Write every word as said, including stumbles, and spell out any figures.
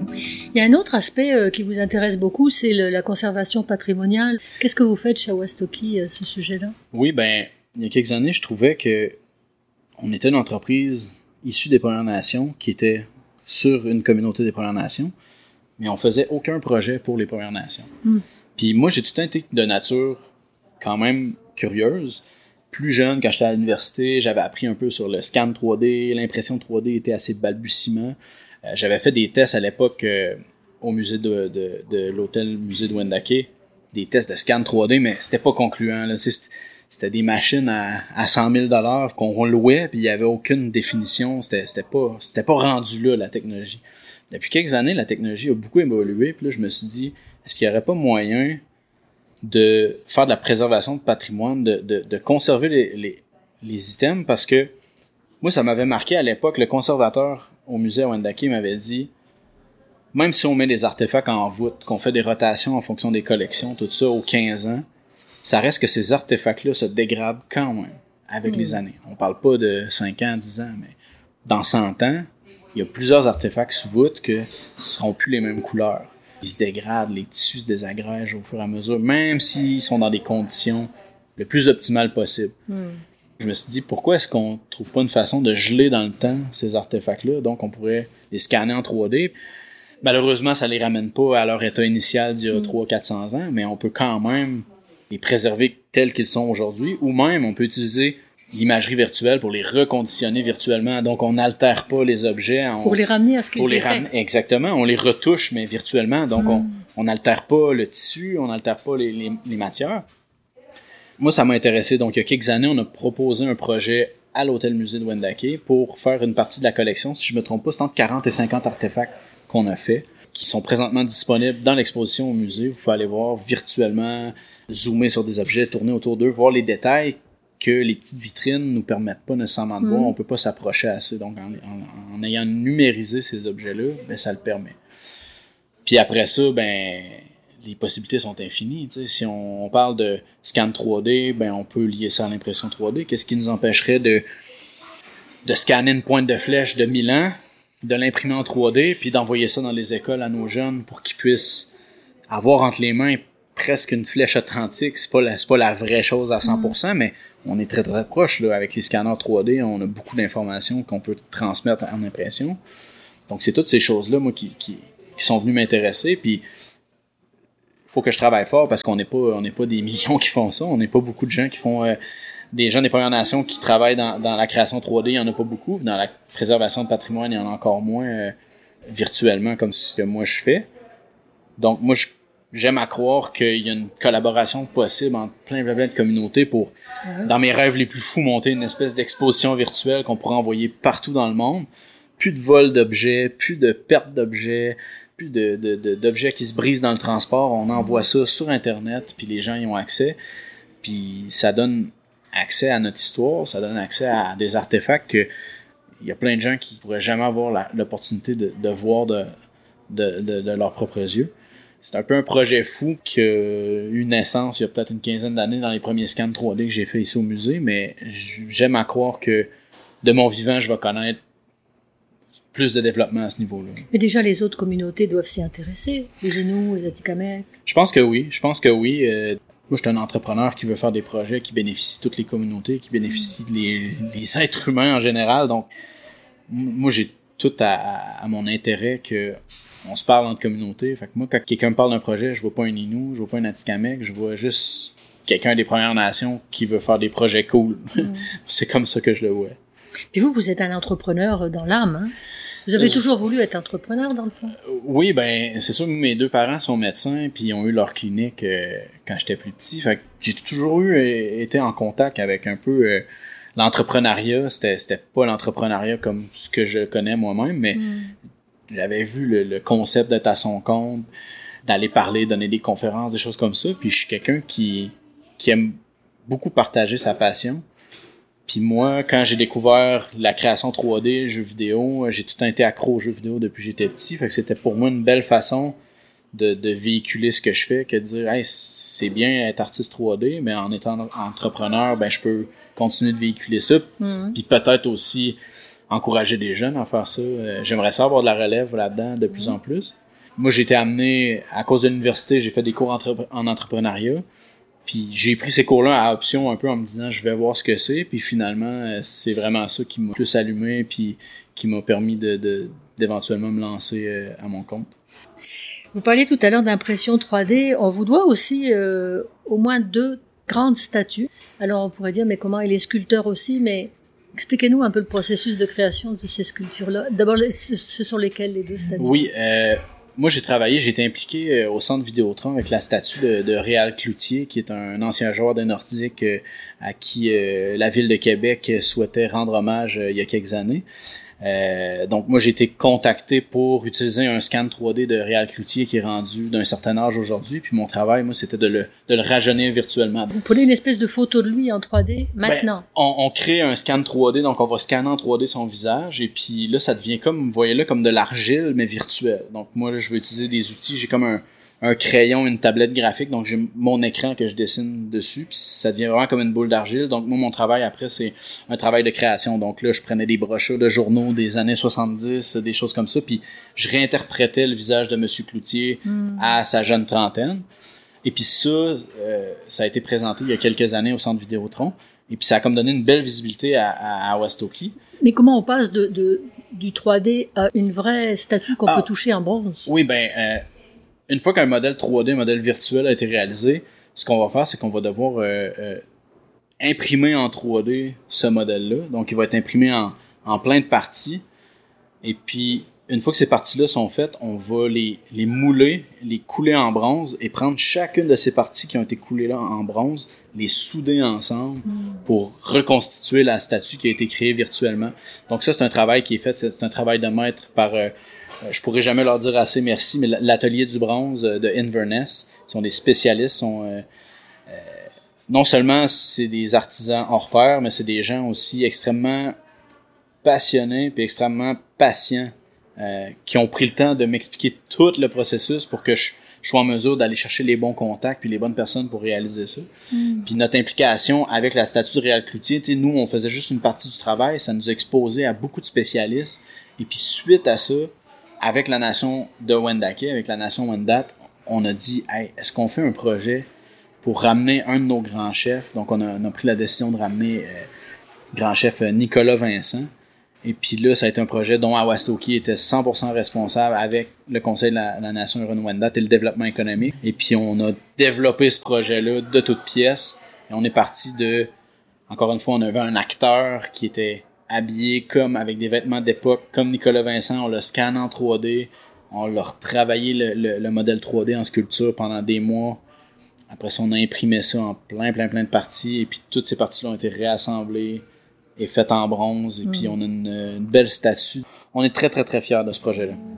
Il y a un autre aspect euh, qui vous intéresse beaucoup, c'est le, la conservation patrimoniale. Qu'est-ce que vous faites chez Awastoki à ce sujet-là? Oui, ben, il y a quelques années, je trouvais que on était une entreprise issue des Premières Nations qui était sur une communauté des Premières Nations, mais on faisait aucun projet pour les Premières Nations. Mm. Puis moi, j'ai tout le temps été de nature quand même curieuse. Plus jeune, quand j'étais à l'université, j'avais appris un peu sur le scan trois D, l'impression trois D était assez balbutiement. Euh, j'avais fait des tests à l'époque euh, au musée de, de, de l'hôtel musée de Wendake, des tests de scan trois D, mais c'était pas concluant. Là. C'était, c'était des machines à, à cent mille dollars qu'on louait, puis il y avait aucune définition. C'était, c'était pas, c'était pas rendu là, la technologie. Depuis quelques années, la technologie a beaucoup évolué, puis là, je me suis dit, est-ce qu'il y aurait pas moyen de faire de la préservation de patrimoine, de, de, de conserver les, les, les items, parce que moi, ça m'avait marqué à l'époque, le conservateur au musée à Wendake m'avait dit, même si on met des artefacts en voûte, qu'on fait des rotations en fonction des collections, tout ça, aux quinze ans, ça reste que ces artefacts-là se dégradent quand même avec mmh. les années. On parle pas de cinq ans, dix ans, mais dans cent ans, il y a plusieurs artefacts sous voûte que ce seront plus les mêmes couleurs. Ils se dégradent, les tissus se désagrègent au fur et à mesure, même s'ils sont dans des conditions le plus optimales possible. Mm. Je me suis dit, pourquoi est-ce qu'on trouve pas une façon de geler dans le temps ces artefacts-là? Donc, on pourrait les scanner en trois D. Malheureusement, ça les ramène pas à leur état initial d'il y a mm. trois cents à quatre cents ans, mais on peut quand même les préserver tels qu'ils sont aujourd'hui, ou même on peut utiliser l'imagerie virtuelle pour les reconditionner virtuellement. Donc, on n'altère pas les objets. On, pour les ramener à ce qu'ils pour les étaient. Ram- exactement. On les retouche, mais virtuellement. Donc, mm. on n'altère pas le tissu, on n'altère pas les, les, les matières. Moi, ça m'a intéressé. Donc, il y a quelques années, on a proposé un projet à l'Hôtel Musée de Wendake pour faire une partie de la collection. Si je me trompe pas, c'est entre quarante et cinquante artefacts qu'on a fait, qui sont présentement disponibles dans l'exposition au musée. Vous pouvez aller voir virtuellement, zoomer sur des objets, tourner autour d'eux, voir les détails que les petites vitrines nous permettent pas nécessairement de voir. Mm. On peut pas s'approcher assez. Donc, en, en, en ayant numérisé ces objets-là, ben, ça le permet. Puis après ça, ben, les possibilités sont infinies. Tu sais, si on, on parle de scan trois D, ben, on peut lier ça à l'impression trois D. Qu'est-ce qui nous empêcherait de, de scanner une pointe de flèche de mille ans, de l'imprimer en trois D, puis d'envoyer ça dans les écoles à nos jeunes pour qu'ils puissent avoir entre les mains presque une flèche authentique. C'est pas la, c'est pas la vraie chose à cent pour cent, mm. mais on est très très proche là. Avec les scanners trois D, on a beaucoup d'informations qu'on peut transmettre en impression. Donc c'est toutes ces choses-là, moi, qui, qui, qui sont venues m'intéresser. Puis il faut que je travaille fort parce qu'on n'est pas, on n'est pas des millions qui font ça. On n'est pas beaucoup de gens qui font... Euh, des gens des Premières Nations qui travaillent dans, dans la création trois D, il n'y en a pas beaucoup. Dans la préservation de patrimoine, il y en a encore moins euh, virtuellement comme ce que moi je fais. Donc moi, je J'aime à croire qu'il y a une collaboration possible entre plein plein de communautés pour, ouais. dans mes rêves les plus fous, monter une espèce d'exposition virtuelle qu'on pourrait envoyer partout dans le monde. Plus de vol d'objets, plus de perte d'objets, plus de, de, de, d'objets qui se brisent dans le transport. On envoie ça sur Internet, puis les gens y ont accès. Puis ça donne accès à notre histoire, ça donne accès à des artefacts que il y a plein de gens qui pourraient jamais avoir la, l'opportunité de, de voir de, de, de, de leurs propres yeux. C'est un peu un projet fou qui a eu naissance il y a peut-être une quinzaine d'années dans les premiers scans trois D que j'ai fait ici au musée, mais j'aime à croire que de mon vivant, je vais connaître plus de développement à ce niveau-là. Mais déjà, les autres communautés doivent s'y intéresser, les Inuits, les Atikamekw. Je pense que oui, je pense que oui. Euh, moi, je suis un entrepreneur qui veut faire des projets qui bénéficient toutes les communautés, qui bénéficient les, les êtres humains en général. Donc, moi, j'ai tout à, à mon intérêt que on se parle entre communautés. Fait que moi, quand quelqu'un me parle d'un projet, je vois pas un Innu, je vois pas un Atikamekw, je vois juste quelqu'un des Premières Nations qui veut faire des projets cool. Mm. C'est comme ça que je le vois. Puis vous, vous êtes un entrepreneur dans l'âme, hein? Vous avez euh, toujours voulu être entrepreneur, dans le fond? Oui, ben c'est sûr, mes deux parents sont médecins, puis ils ont eu leur clinique euh, quand j'étais plus petit. Fait que j'ai toujours eu euh, été en contact avec un peu euh, l'entrepreneuriat. C'était, c'était pas l'entrepreneuriat comme ce que je connais moi-même, mais mm. j'avais vu le, le concept d'être à son compte, d'aller parler, donner des conférences, des choses comme ça. Puis je suis quelqu'un qui, qui aime beaucoup partager sa passion. Puis moi, quand j'ai découvert la création trois D, jeux vidéo, j'ai tout le temps été accro aux jeux vidéo depuis que j'étais petit. Fait que c'était pour moi une belle façon de, de véhiculer ce que je fais, que de dire hey, c'est bien être artiste trois D, mais en étant entrepreneur, ben je peux continuer de véhiculer ça. Mm. Puis peut-être aussi encourager des jeunes à faire ça. Euh, j'aimerais ça avoir de la relève là-dedans de plus en plus. Moi, j'ai été amené, à cause de l'université, j'ai fait des cours entre- en entrepreneuriat. Puis j'ai pris ces cours-là à option un peu en me disant je vais voir ce que c'est. Puis finalement, c'est vraiment ça qui m'a plus allumé puis qui m'a permis de, de, d'éventuellement me lancer à mon compte. Vous parliez tout à l'heure d'impression trois D. On vous doit aussi euh, au moins deux grandes statues. Alors on pourrait dire mais comment, et les sculpteurs aussi, mais expliquez-nous un peu le processus de création de ces sculptures-là. D'abord, ce sont lesquelles les deux statues? Oui, euh, moi j'ai travaillé, j'ai été impliqué au centre Vidéotron avec la statue de, de Réal Cloutier, qui est un ancien joueur de nordique euh, à qui euh, la ville de Québec souhaitait rendre hommage euh, il y a quelques années. Euh, donc moi j'ai été contacté pour utiliser un scan trois D de Réal Cloutier qui est rendu d'un certain âge aujourd'hui, puis mon travail moi c'était de le, de le rajeunir virtuellement. Vous prenez une espèce de photo de lui en trois D maintenant? Ben, on, on crée un scan trois D, donc on va scanner en trois D son visage, et puis là ça devient comme, vous voyez là, comme de l'argile mais virtuel. Donc moi là je vais utiliser des outils, j'ai comme un un crayon, une tablette graphique, donc j'ai mon écran que je dessine dessus, puis ça devient vraiment comme une boule d'argile. Donc moi, mon travail après, c'est un travail de création. Donc là, je prenais des brochures de journaux des années soixante-dix, des choses comme ça, puis je réinterprétais le visage de Monsieur Cloutier mm. à sa jeune trentaine. Et puis ça, euh, ça a été présenté il y a quelques années au Centre Vidéotron, et puis ça a comme donné une belle visibilité à, à, à Wauwatoki. Mais comment on passe de, de, du trois D à une vraie statue qu'on ah, peut toucher en bronze? Oui, ben... Euh, Une fois qu'un modèle trois D, un modèle virtuel a été réalisé, ce qu'on va faire, c'est qu'on va devoir euh, euh, imprimer en trois D ce modèle-là. Donc, il va être imprimé en, en plein de parties. Et puis, une fois que ces parties-là sont faites, on va les, les mouler, les couler en bronze et prendre chacune de ces parties qui ont été coulées là en bronze, les souder ensemble pour reconstituer la statue qui a été créée virtuellement. Donc, ça, c'est un travail qui est fait, c'est un travail de maître par... Euh, je pourrais jamais leur dire assez merci, mais l'atelier du bronze de Inverness sont des spécialistes, sont euh, euh, non seulement c'est des artisans hors pair, mais c'est des gens aussi extrêmement passionnés puis extrêmement patients euh, qui ont pris le temps de m'expliquer tout le processus pour que je, je sois en mesure d'aller chercher les bons contacts puis les bonnes personnes pour réaliser ça. Mm. Puis notre implication avec la statue de Réal Cloutier, nous on faisait juste une partie du travail, ça nous a exposé à beaucoup de spécialistes. Et puis suite à ça, avec la nation de Wendake, avec la nation Wendat, on a dit hey, est-ce qu'on fait un projet pour ramener un de nos grands chefs? Donc, on a, on a pris la décision de ramener euh, grand chef Nicolas Vincent. Et puis là, ça a été un projet dont Wauwatoki était cent pour cent responsable avec le Conseil de la, la nation Huron-Wendat et le développement économique. Et puis, on a développé ce projet-là de toutes pièces. Et on est parti de... Encore une fois, on avait un acteur qui était... habillé comme avec des vêtements d'époque, comme Nicolas Vincent, on l'a scanné en trois D, on l'a retravaillé le, le, le modèle trois D en sculpture pendant des mois. Après ça, on a imprimé ça en plein, plein, plein de parties, et puis toutes ces parties-là ont été réassemblées et faites en bronze, et mmh. puis on a une, une belle statue. On est très, très, très fiers de ce projet-là.